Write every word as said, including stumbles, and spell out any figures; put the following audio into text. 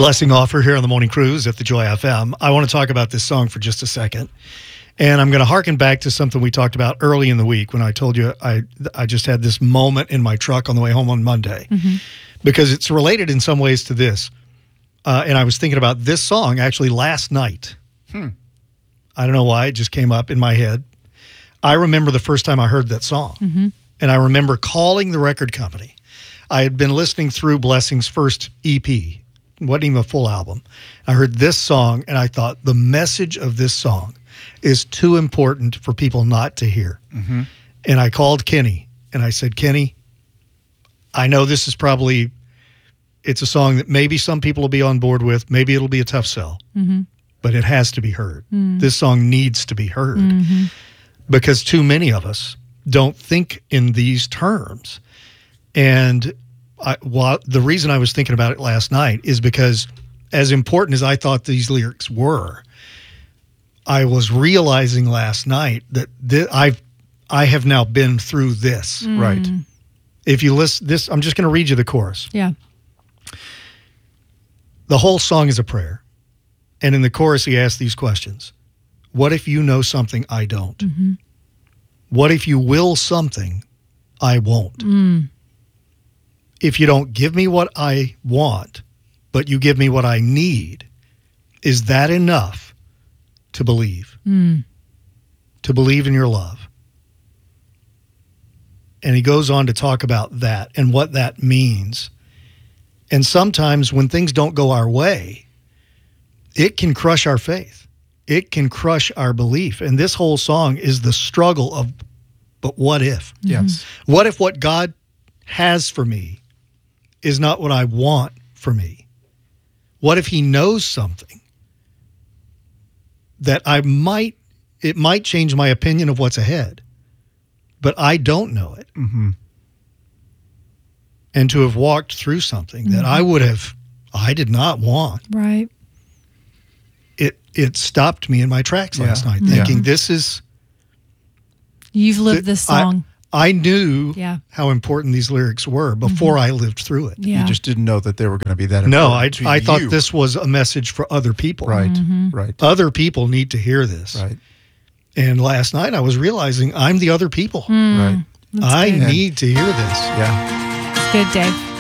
Blessing offer here on the Morning Cruise at the Joy F M. I want to talk about this song for just a second. And I'm going to harken back to something we talked about early in the week when I told you I I just had this moment in my truck on the way home on Monday. Mm-hmm. Because it's related in some ways to this. Uh, and I was thinking about this song actually last night. Hmm. I don't know why. It just came up in my head. I remember the first time I heard that song. Mm-hmm. And I remember calling the record company. I had been listening through Blessing's first E P. It wasn't even a full album. I heard this song, and I thought the message of this song is too important for people not to hear. Mm-hmm. And I called Kenny, and I said, Kenny, I know this is probably, it's a song that maybe some people will be on board with. Maybe it'll be a tough sell. Mm-hmm. But it has to be heard. Mm. This song needs to be heard. Mm-hmm. Because too many of us don't think in these terms. And I, well, the reason I was thinking about it last night is because as important as I thought these lyrics were, I was realizing last night that th- I've, I have now been through this. Mm. Right. If you listen, this, I'm just going to read you the chorus. Yeah. The whole song is a prayer. And in the chorus, he asks these questions. What if you know something I don't? Mm-hmm. What if you will something I won't? Mm. If you don't give me what I want, but you give me what I need, is that enough to believe? Mm. To believe in your love? And he goes on to talk about that and what that means. And sometimes when things don't go our way, it can crush our faith. It can crush our belief. And this whole song is the struggle of, but what if? Yes. What if what God has for me is not what I want for me? What if he knows something that I might, it might change my opinion of what's ahead, but I don't know it. Mm-hmm. And to have walked through something mm-hmm. that I would have, I did not want. Right. It it stopped me in my tracks yeah. last night, thinking yeah. this is... You've lived th- this song. I, I knew yeah. how important these lyrics were before mm-hmm. I lived through it. Yeah. You just didn't know that they were going to be that important. No, I, I you. thought this was a message for other people. Right, mm-hmm. right. Other people need to hear this. Right. And last night I was realizing I'm the other people. Mm, right. I good. need to hear this. Yeah. It's good, Dave.